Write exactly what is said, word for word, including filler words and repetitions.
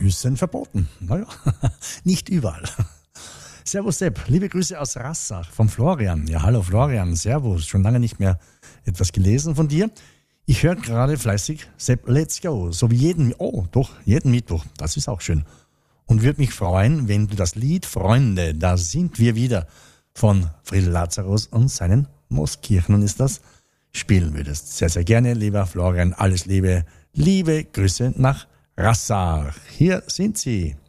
Küssen verboten. Naja, nicht überall. Servus Sepp, liebe Grüße aus Rassach vom Florian. Ja, hallo Florian, servus, schon lange nicht mehr etwas gelesen von dir. Ich höre gerade fleißig Sepp, let's go, so wie jeden, oh doch, jeden Mittwoch, das ist auch schön. Und würde mich freuen, wenn du das Lied Freunde, da sind wir wieder, von Friedel Lazarus und seinen Mooskirchen ist das, spielen würdest. Sehr, sehr gerne, lieber Florian, alles Liebe, liebe Grüße nach Rassach. Hier sind sie.